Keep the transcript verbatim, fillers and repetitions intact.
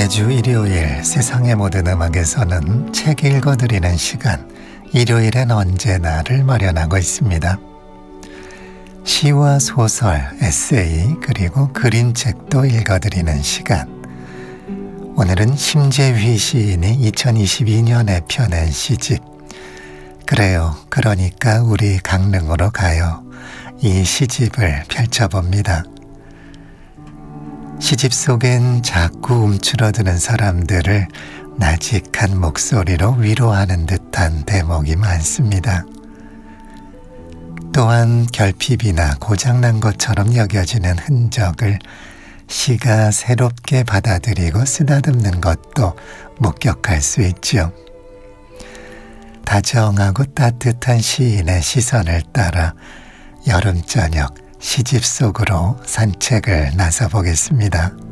매주 일요일 세상의 모든 음악에서는 책 읽어드리는 시간, 일요일엔 언제나를 마련하고 있습니다. 시와 소설, 에세이, 그리고 그림책도 읽어드리는 시간. 오늘은 심재휘 시인이 이천이십이 년에 펴낸 시집 그래요, 그러니까 우리 강릉으로 가요. 이 시집을 펼쳐봅니다. 시집 속엔 자꾸 움츠러드는 사람들을 나직한 목소리로 위로하는 듯한 대목이 많습니다. 또한 결핍이나 고장난 것처럼 여겨지는 흔적을 시가 새롭게 받아들이고 쓰다듬는 것도 목격할 수 있죠. 다정하고 따뜻한 시인의 시선을 따라 여름 저녁 시집 속으로 산책을 나서 보겠습니다.